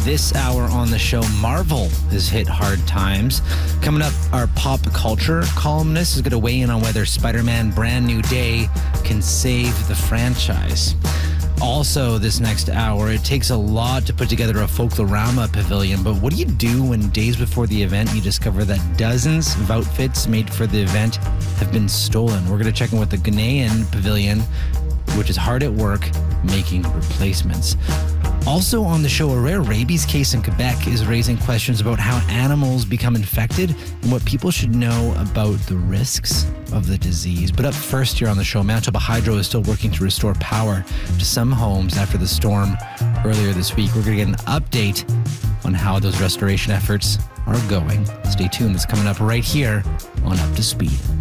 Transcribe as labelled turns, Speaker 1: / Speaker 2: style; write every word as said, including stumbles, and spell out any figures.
Speaker 1: This hour on the show, Marvel has hit hard times. Coming up, our pop culture columnist is going to weigh in on whether Spider-Man Brand New Day can save the franchise. Also, this next hour, it takes a lot to put together a Folklorama pavilion, but what do you do when days before the event you discover that dozens of outfits made for the event have been stolen? We're going to check in with the Ghanaian pavilion, which is hard at work making replacements. Also on the show, a rare rabies case in Quebec is raising questions about how animals become infected and what people should know about the risks of the disease. But up first here on the show, Manitoba Hydro is still working to restore power to some homes after the storm earlier this week. We're going to get an update on how those restoration efforts are going. Stay tuned. It's coming up right here on Up to Speed.